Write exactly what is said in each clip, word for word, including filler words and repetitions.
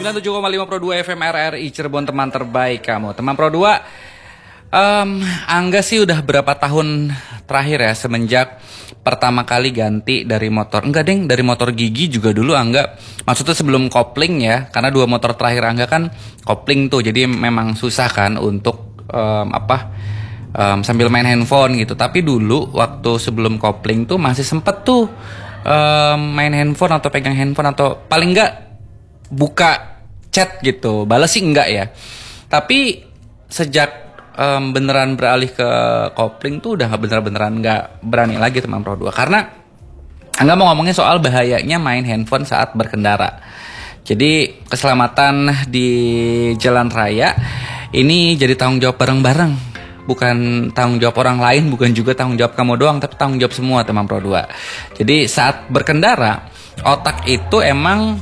sembilan puluh tujuh koma lima Pro dua F M R R I Cirebon, teman terbaik kamu. Teman Pro dua, um, Angga sih udah berapa tahun terakhir ya semenjak pertama kali ganti dari motor. Enggak deng, dari motor gigi juga dulu Angga. Maksudnya sebelum kopling ya, karena dua motor terakhir Angga kan kopling tuh, jadi memang susah kan untuk um, apa um, sambil main handphone gitu. Tapi dulu waktu sebelum kopling tuh masih sempet tuh um, main handphone atau pegang handphone atau paling enggak buka chat gitu. Balas sih enggak ya. Tapi sejak um, beneran beralih ke kopling tuh udah bener-beneran enggak berani lagi teman Pro dua. Karena Angga mau ngomongin soal bahayanya main handphone saat berkendara. Jadi keselamatan di jalan raya ini jadi tanggung jawab bareng-bareng. Bukan tanggung jawab orang lain, bukan juga tanggung jawab kamu doang, tapi tanggung jawab semua teman Pro dua. Jadi saat berkendara, otak itu emang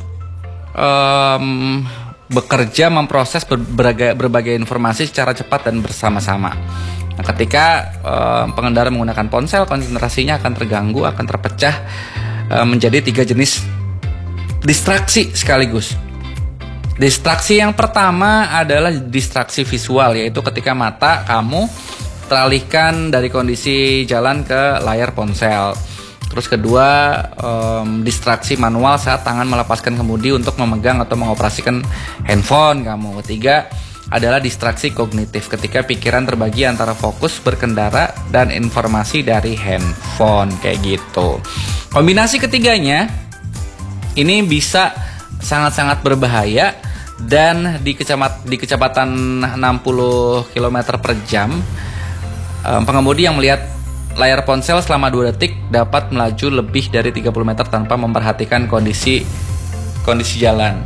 Um, bekerja memproses berbagai, berbagai informasi secara cepat dan bersama-sama. Nah, ketika um, pengendara menggunakan ponsel, konsentrasinya akan terganggu, akan terpecah um, menjadi tiga jenis distraksi sekaligus. Distraksi yang pertama adalah distraksi visual, yaitu ketika mata kamu teralihkan dari kondisi jalan ke layar ponsel. Terus kedua, um, distraksi manual saat tangan melepaskan kemudi untuk memegang atau mengoperasikan handphone kamu. Ketiga adalah distraksi kognitif, ketika pikiran terbagi antara fokus berkendara dan informasi dari handphone, kayak gitu. Kombinasi ketiganya ini bisa sangat-sangat berbahaya, dan di kecamat, di kecepatan enam puluh kilometer per jam, um, pengemudi yang melihat layar ponsel selama dua detik dapat melaju lebih dari tiga puluh meter tanpa memperhatikan kondisi kondisi jalan.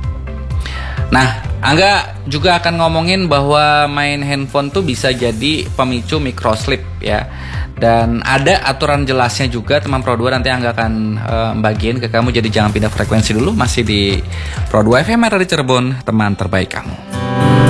Nah, Angga juga akan ngomongin bahwa main handphone tuh bisa jadi pemicu microslip ya. Dan ada aturan jelasnya juga teman Pro dua, nanti Angga akan uh, bagiin ke kamu, jadi jangan pindah frekuensi dulu. Masih di Pro dua F M R R I Cirebon, teman terbaik kamu.